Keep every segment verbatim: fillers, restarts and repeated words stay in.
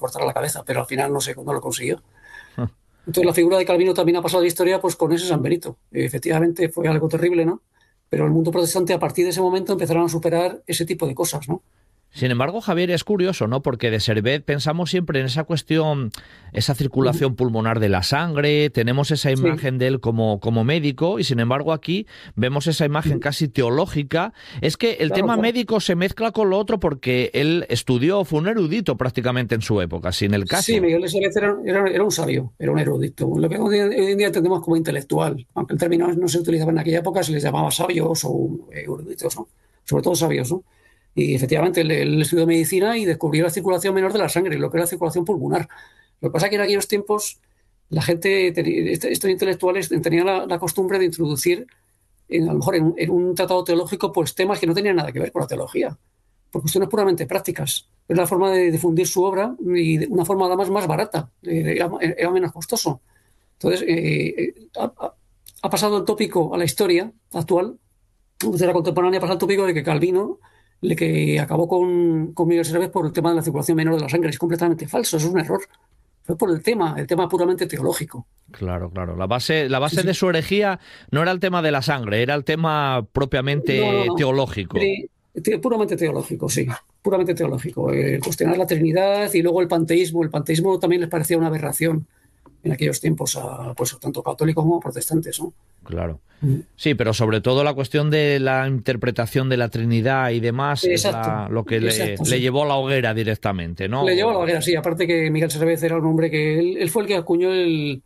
cortara la cabeza, pero al final no sé cuándo lo consiguió. Entonces la figura de Calvino también ha pasado a la historia pues con ese San Benito. Efectivamente fue algo terrible, ¿no? Pero el mundo protestante a partir de ese momento empezaron a superar ese tipo de cosas, ¿no? Sin embargo, Javier, es curioso, ¿no? Porque de Servet pensamos siempre en esa cuestión, esa circulación pulmonar de la sangre, tenemos esa imagen sí. de él como, como médico, y sin embargo aquí vemos esa imagen casi teológica. Es que el claro, tema claro. médico se mezcla con lo otro porque él estudió, fue un erudito prácticamente en su época, sin el caso. Sí, Miguel de Servet era, era, era un sabio, era un erudito, lo que hoy en día entendemos como intelectual, aunque el término no se utilizaba en aquella época, se les llamaba sabios o eruditos, ¿no? Sobre todo sabios, ¿no? Y efectivamente él, él estudió medicina y descubrió la circulación menor de la sangre, lo que era la circulación pulmonar. Lo que pasa es que en aquellos tiempos la gente, estos intelectuales tenían la, la costumbre de introducir, en, a lo mejor en, en un tratado teológico, pues temas que no tenían nada que ver con la teología, por cuestiones puramente prácticas. Es la forma de difundir su obra y de una forma además más barata, era, era menos costoso. Entonces, eh, ha, ha pasado el tópico a la historia actual, de la contemporánea pasa el tópico de que Calvino le que acabó con, con Miguel Servet por el tema de la circulación menor de la sangre. Es completamente falso, eso es un error. Fue por el tema, el tema puramente teológico. Claro, claro. La base, la base sí, sí. de su herejía no era el tema de la sangre, era el tema propiamente no, no, no. teológico. Te, te, puramente teológico, sí. Puramente teológico. Eh, cuestionar la Trinidad y luego el panteísmo. El panteísmo también les parecía una aberración en aquellos tiempos a pues tanto católicos como protestantes, ¿no? Claro. Sí, pero sobre todo la cuestión de la interpretación de la Trinidad y demás exacto, es la, lo que exacto, le, sí. le llevó a la hoguera directamente, ¿no? Le llevó a la hoguera, sí. Aparte que Miguel Servet era un hombre que... Él, él fue el que acuñó el,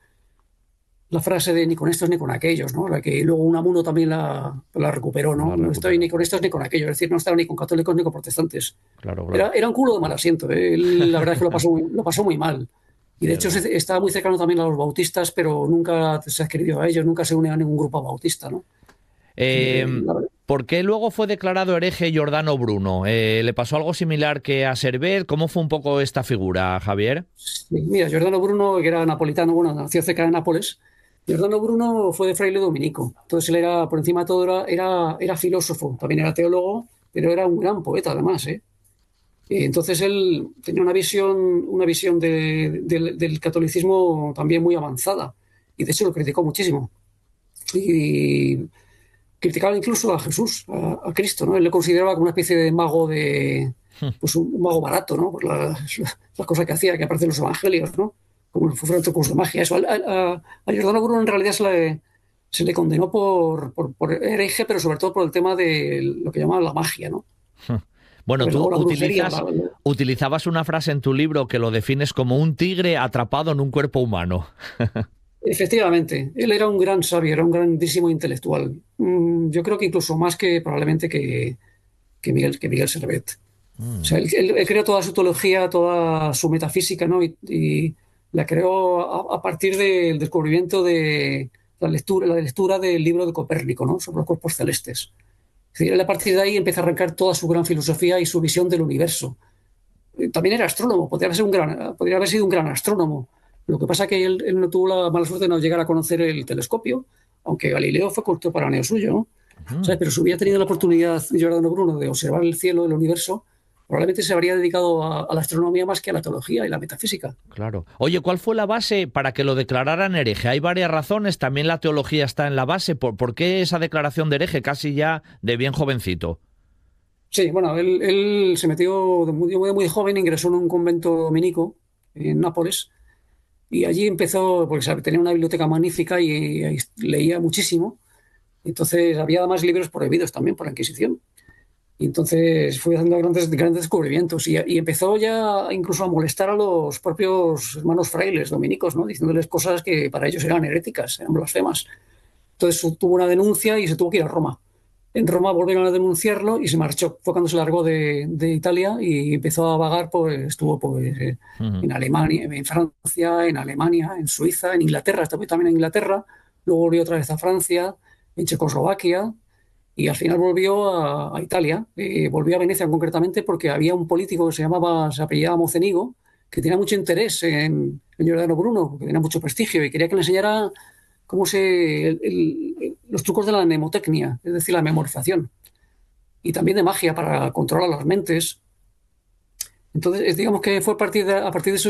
la frase de ni con estos ni con aquellos, ¿no? La que luego Unamuno también la, la recuperó, ¿no? La recuperó. No estoy ni con estos ni con aquellos. Es decir, no estaba ni con católicos ni con protestantes. Claro, claro. Era, era un culo de mal asiento. ¿eh? Él, la verdad es que lo pasó muy, lo pasó muy mal. Y de hecho se, estaba muy cercano también a los bautistas, pero nunca se ha querido a ellos, nunca se une a ningún grupo bautista, ¿no? Eh, ¿Por qué luego fue declarado hereje Giordano Bruno? Eh, ¿Le pasó algo similar que a Servet? ¿Cómo fue un poco esta figura, Javier? Sí, mira, Giordano Bruno, que era napolitano, bueno, nació cerca de Nápoles. Giordano Bruno fue de fraile dominico. Entonces él era, por encima de todo, era, era, era filósofo, también era teólogo, pero era un gran poeta además, ¿eh? Entonces él tenía una visión, una visión de, de, del catolicismo también muy avanzada y de hecho lo criticó muchísimo. Y criticaba incluso a Jesús, a, a Cristo, ¿no? Él le consideraba como una especie de mago de, pues un, un mago barato, ¿no? Por las, las cosas que hacía, que aparecen en los evangelios, ¿no? Como si fueran trucos de magia. Eso, a, a, a Giordano Bruno en realidad se le, se le condenó por, por, por hereje, pero sobre todo por el tema de lo que llamaban la magia, ¿no? Bueno, tú utilizas, utilizabas una frase en tu libro que lo defines como un tigre atrapado en un cuerpo humano. Efectivamente, él era un gran sabio, era un grandísimo intelectual. Yo creo que incluso más que probablemente que, que, Miguel, que Miguel Servet. Mm. O sea, él, él, él creó toda su teología, toda su metafísica, ¿no? Y, y la creó a, a partir del descubrimiento de la lectura, la lectura del libro de Copérnico, ¿no? Sobre los cuerpos celestes. Es decir, él a partir de ahí empieza a arrancar toda su gran filosofía y su visión del universo. También era astrónomo, podría haber sido un gran, podría haber sido un gran astrónomo. Lo que pasa es que él, él no tuvo la mala suerte de no llegar a conocer el telescopio, aunque Galileo fue contemporáneo suyo, ¿no? Uh-huh. ¿Sabes? Pero si hubiera tenido la oportunidad, Giordano Bruno, de observar el cielo, el universo, probablemente se habría dedicado a, a la astronomía más que a la teología y la metafísica. Claro. Oye, ¿cuál fue la base para que lo declararan hereje? Hay varias razones, también la teología está en la base. ¿Por, por qué esa declaración de hereje casi ya de bien jovencito? Sí, bueno, él, él se metió de muy, muy, muy joven, ingresó en un convento dominico en Nápoles y allí empezó, porque tenía una biblioteca magnífica y, y leía muchísimo. Entonces había además libros prohibidos también por la Inquisición. Y entonces fue haciendo grandes, grandes descubrimientos y, y empezó ya incluso a molestar a los propios hermanos frailes dominicos, ¿no? Diciéndoles cosas que para ellos eran heréticas, eran blasfemas. Entonces tuvo una denuncia y se tuvo que ir a Roma. En Roma volvieron a denunciarlo y se marchó. Fue cuando se largó de, de Italia y empezó a vagar, pues estuvo pues, eh, uh-huh. en Alemania, en Francia, en Alemania, en Suiza, en Inglaterra, estuvo también en Inglaterra, luego volvió otra vez a Francia, en Checoslovaquia, y al final volvió a, a Italia, eh, volvió a Venecia concretamente porque había un político que se llamaba, se apellidaba Mocenigo, que tenía mucho interés en, en Giordano Bruno, que tenía mucho prestigio y quería que le enseñara cómo se, el, el, los trucos de la mnemotecnia, es decir, la memorización, y también de magia para controlar las mentes. Entonces, digamos que fue a partir de, a partir de eso